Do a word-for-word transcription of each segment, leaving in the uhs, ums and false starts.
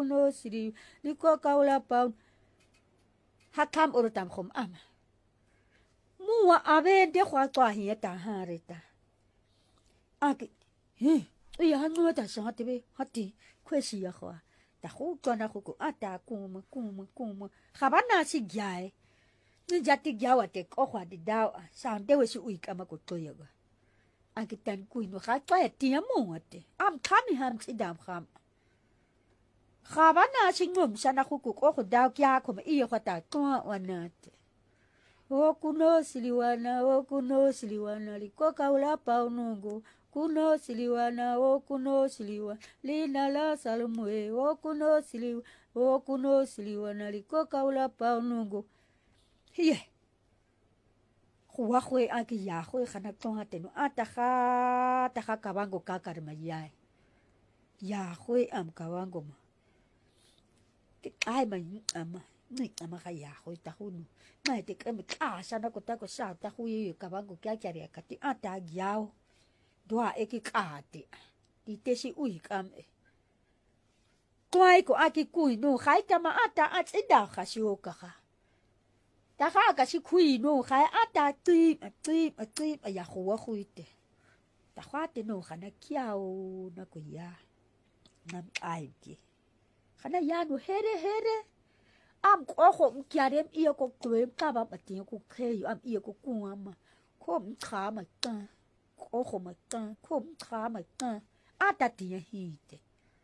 kuno sili liko kaula paun hakam urutam khom ama mua abe de khwa twa hi ta ha reta aki he iya hanwa ta sa tebe hati kwesi ya khwa ta khu twana khu ku ata kuma kuma kuma khabana si gyai ni jati gyawa te ko khwa di daw sa dewe si ui kama ko toya ga aki tan kui no kha twa ti mo ate am khami ham si dam kham khabana si ngum sana khu ku ko khu daw kya ko ma iya khwa ta twa wanate o kuno siliwana o kuno siliwana liko kaula paunungu kuno siliwana o kuno siliwa lina la salumwe o kuno siliwa o kuno siliwana liko kaula paunungu hiye huwa khwe aki ya khwe khana tonga tenu ataha taha kawango kakar mayai ya khwe am kawango ma ai ma ama ni ama khaya khwe ta hunu mai te kem ka sana ko ta ko sa ta hui kawango kya kya ya kati ata gyao doa eki kate di tesi ui kam e kwai ko aki kui no khai kama ata at ida khasio ka kha ta kha ka si kui no khai ata ti ti ti ya khwa khuite ta kha te no khana kiao na ko ya nam ai ki khana ya no here here am ko kho mkiarem iyo ko twem ka ba pati ko khe am iyo ko kuama ko mkha ma ta ko kho ma ta ko mkha ma ta ata ti hite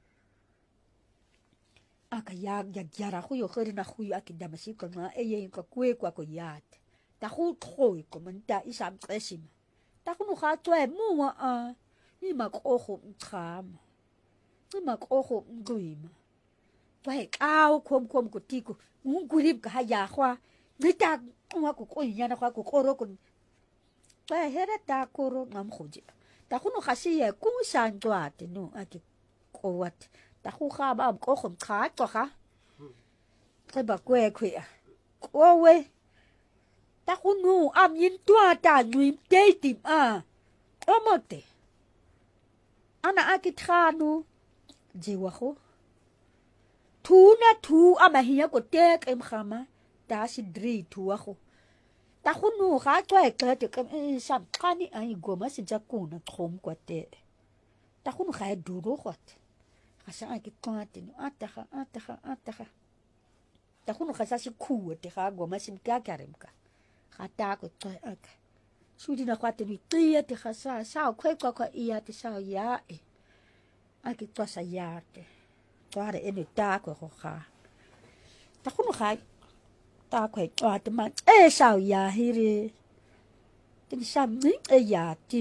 aka ya ya gyara khu yo khori na khu ya kidama si ko na eye ko kwe kwa ko yat ta khu khoi ko menta isam tsesim ta khu no kha twe mu wa a ni ma ko kho mkha ma ni ma ko kho ngwima vai cao khom khom của ti của muốn gurib cả ya khoa người ta hoa của cô nhà nó khoa của cô rồi còn vai hết ta cô rồi ngắm khoji ta khu nó khasi ye cũng sang toa thì nó à cái cô vật ta khu kha ba cô khom khá cho khá cái bà quê quê à cô quê ta khu nu am yin toa ta nuim tê tim à ôm tê ana à cái thà nu jiwa khu thu na thu ama hiya ko tek em khama ta si dri thu akho ta khunu kha twa ka te kam sam khani ai goma si jaku na khom ko te ta khunu kha du ro khot kha sa ai ki kwate no ata kha ata kha ata kha ta khunu kha sa si khu te kha goma si ka karem ka kha ta ko twa aka su di na kwate ni tia te kha sa sa khwe kwa kwa ia te sa ya e aki twa sa ya te toare ene ta ko kha ta khu no kha ta khwe twa te man e sao ya hiri tin sam ni e ya ti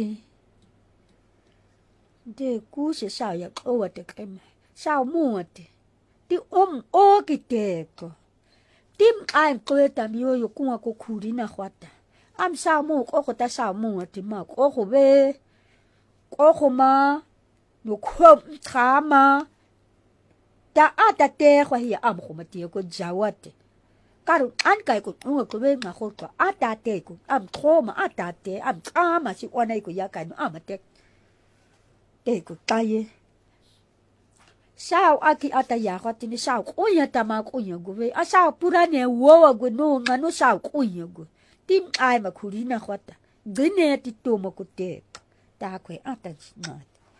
de ku se sao ya o te kem sao mu te ti om o ki te ko tim ai ko ta mi yo ku ko khuri na khwata am sao mu ko ko ta sao mu te ma ko ko be ko ko ma no khom kha ma ta ata te khwa hi am khoma ti ko jawate karu an kai ko ngo ko be nga kho ko ata te ko am khoma ata te am kama si ona ko ya kai no am te te ko taye sao aki ata ya kho ti ni sao ko ya ta ma ko ya go be a sao pura ne wo wa go no nga no sao ko ya go tim ai ma khuri na khwata gene ti to mo ko te ta khwe ata na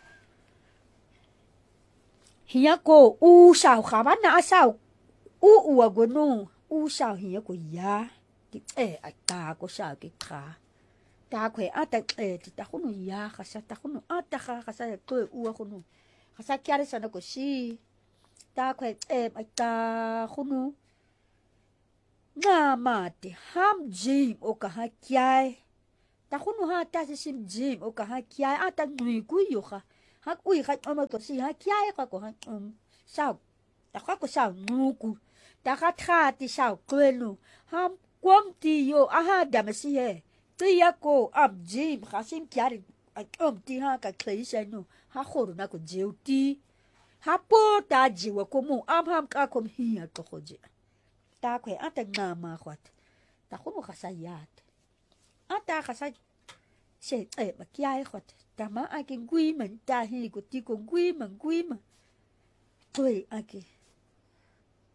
hiya ko u sao khaba na sao u u go no u sao hiya ko ya ti e ata ko sao ki kha ta khwe ata e ti ta khunu ya kha sa ta khunu ata kha kha sa ko u khunu kha sa kyare sa na ko si ta khwe e ata khunu na ma ti ham jim o ka ha kyai ta khunu ha ta sim jim o ka ha kyai ata ngui ku yo kha hak ui kha oma ko si ha kyai ka ko ha um sao ta kha ko sao nu ku ta kha tha ti sao kwenu ham kwam ti yo aha da ma si he ti ya ko am jim kha sim kyari om ti ha ka klei sa no ha khoru na ko jeu ti ha po ta jiwa ko mu am ham ka kom hi ya to khoje ta khwe ata nga ma khwat ta khu mo kha sa yat ata kha sa se e ma kyai khwat ta ma aki gui man ta hi ko ti ko gui man gui ma toi aki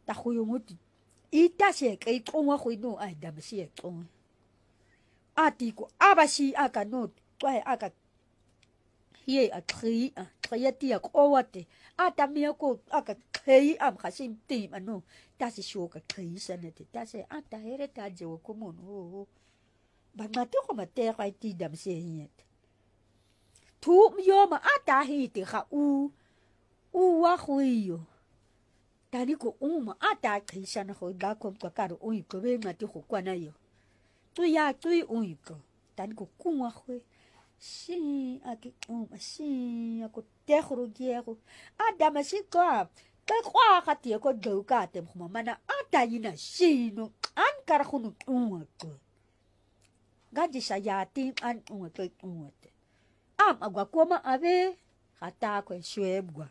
ta khu yo ngoti ita se ke tongwa go no ai da msi e tong ati ko abashi aka no twa aka ye a tri a triati a owate ata mi ko aka tri am khasim ti mano ta se sho ka tri sanete ta se ata here ta je ko mon ho ba ma to ko ma te ka ti da msi yet tu yo ma ata hi ti kha u u wa khuyo tani ko uma ata krisana ho da ko ka ka o ko be ma ti ko kwana yo tu ya tu u ko tani ko kunwa khwe si aki uma si ako te khuru giero ada ma si ko ka kwa ka ti ko do ka te mo mana ata yina si no an kar khunu uma ko gaji sa ya ti an uma ko uma te am agwa ko ma ave khata ko shwebwa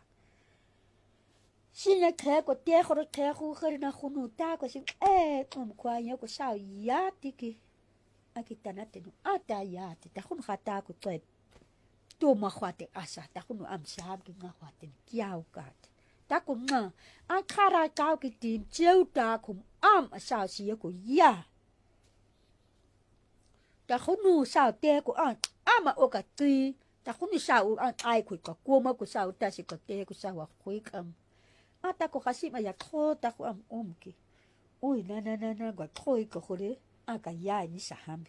Sina kaya ko te khoro te khu khari na khunu ta ko si eh um kwa ya ko sa ya tiki akitana te no ata ya te ta khunu khata ko tse to ma khwate asa ta khunu am sa ki nga khwate kiao ka ta ko nga an khara ka ki tim cheu ta ko am asa si ko ya ta khunu sa te ko an ama o ka ti ta khunu sa u an ai ko ko ma ko sa ta si ko te ko sa wa khoi kam ata ko kasi ma ya tho ta ko am omki oi na na na na ga thoi ko khore aka ya ni sa hambe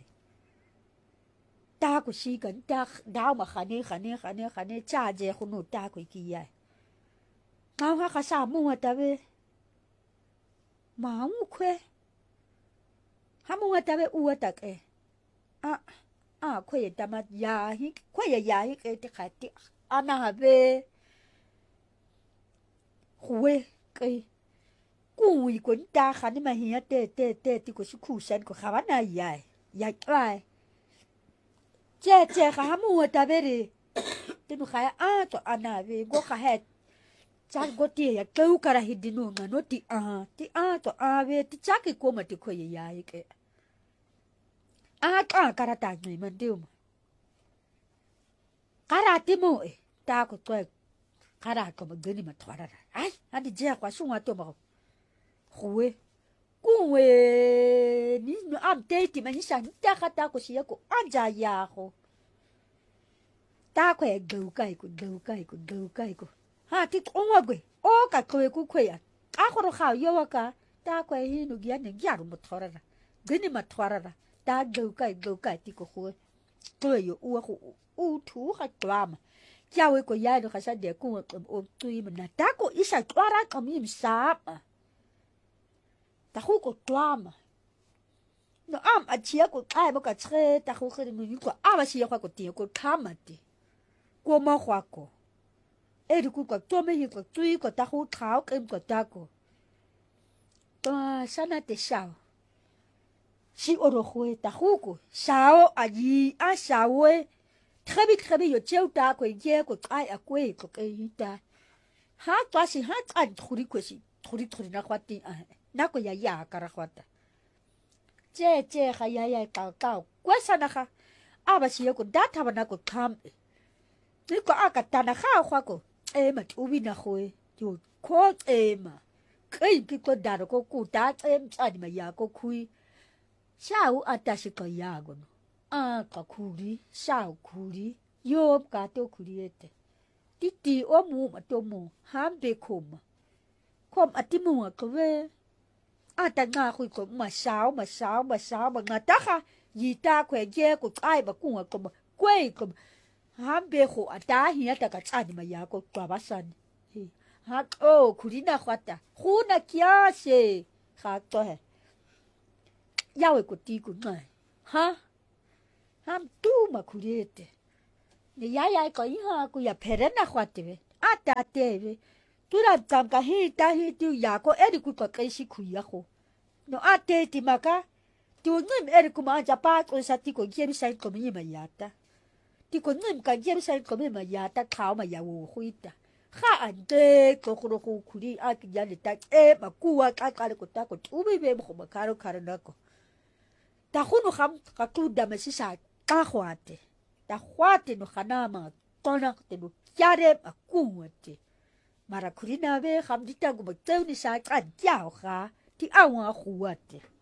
ta ko si kan ta da ma khane khane khane khane cha je khu no ta ko ki ya ma ha ka sa mu ta be ma u kwe ha mu ta be u ta ke a a kwe ta ma ya hi kwe ya ya hi ke te khati ana be Huwe kai kui kun ta khani ma hi te te te ti ko su khu san ko khawa na ya ya ai che che kha mu ta be ri te nu kha a to ana be go kha he cha go ti ya kau kara hi dinu na no ti a ti a to a be ti cha ki ko ma ti ko ya ya ke a ka kara ta ni man ti mo kara ti mo e ta ko to kara ko ma gani ma thwara ai adi je kwa shunga to ma huwe kuwe ni no am te ti ma ni sa ta khata ko si ko anja ya ko ta ko e go kai ko go kai ko go kai ko ha ti onwa gwe o ka ko ku kwe ya a ko ro kha yo wa ka ta ko e hinu gya ne gya ro mo thwara gani ma thwara ta go kai go kai ti ko huwe ko yo u ko u thu kha twama Kia we ko ya no khasa de ku o tui mana ta ko isa twara ko mi sa ta khu ko twama no am a chia ko ai ba ka tre ta khu khre no ko a ba sia ko ti ko khama ti ko ma khwa ko e ri ku ko to me hi ko tui ko ta khu thao kem ko ta ko ta sana te sao si oro khwe ta khu ko sao a yi a sao we Trabi trabi yo cheu ta ko ye ko ai a ko ko ke ita ha to si ha ta thuri ko si thuri thuri na khwati na ko ya ya ka ra khwata che che ga ya ya ka ka ko sa na ga a ba si ko data ba na ko tham ni ko aka ta na ga khwa ko e ma tu bi na khwe yo ko e ma kai ki ko da ko ku ta em cha ni ma ya ko khui sha u ata si ko ya go a ka khuri sao khuri yo ka to khuri ete ti ti o mu ma to mu ham be khom khom ati mu ko we a ta nga khu ko ma sao ma sao ma sao ma nga ta kha yi ta khwe ye ko ai ba ku ko ma kwe ko ham be kho ata hi ta ka cha ni ma ya ko kwa ba san ha o khuri na khwata khu na kya se kha to he ya we ko ti ku ngai ha ham tu ma khurete ne ya ya ko i ha ku ya phere na khwate be ata te be tu ra kam ka hi ta hi tu ya ko e ri ku ko kai si khu ya ko no ate ti ma ka tu ngim e ri ku ma ja pa ko sa ti ko ge ri sai ko mi ma ya ta ti ko ngim ka ge ri sai ko mi ma ya ta khao ma ya wo hu ita kha an te ko ko ko khuri a ki ya le ta e ma ku wa ka ka ko ta ko tu be be mo ma ka ro ka na ko ta khunu kham ka tu da ma si sa ka khwate ta khwate no khana ma tona te no kyare akuwate mara kurina ve kham dita go bteu ni sa kan kiao kha ti awa khuate